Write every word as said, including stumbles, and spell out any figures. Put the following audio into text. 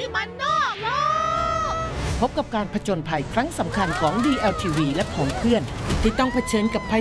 มันนอกโลกพบกับการผจญภัยครั้งสำคัญของ ดี แอล ที วี และของเพื่อนที่ต้องเผชิญกับภัย